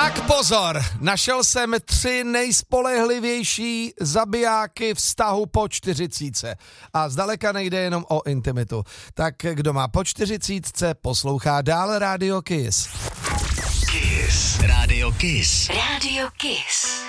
Tak pozor, našel jsem 3 nejspolehlivější zabijáky vztahu po 40. A zdaleka nejde jenom o intimitu. Tak kdo má po 40, poslouchá dál Radio Kiss. Kiss. Radio Kiss. Radio Kiss.